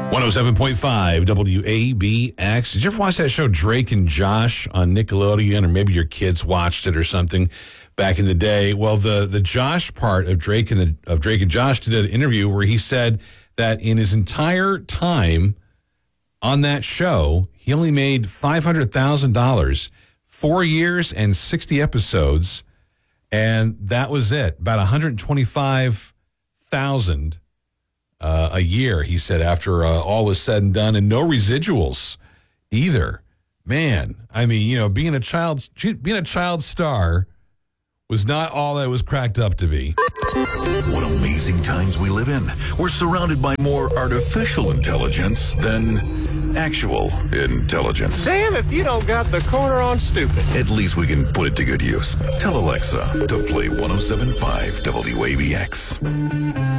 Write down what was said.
107.5 WABX. Did you ever watch that show Drake and Josh on Nickelodeon, or maybe your kids watched it or something back in the day? Well, the Josh part of Drake and Josh did an interview where he said that in his entire time on that show, he only made $500,000, 4 years and 60 episodes, and that was it. About $125,000 a year, he said, after all was said and done, and no residuals either. Man, I mean, being a child star was not all that it was cracked up to be. What amazing times we live in. We're surrounded by more artificial intelligence than actual intelligence. Damn if you don't got the corner on stupid. At least we can put it to good use. Tell Alexa to play 107.5 WABX.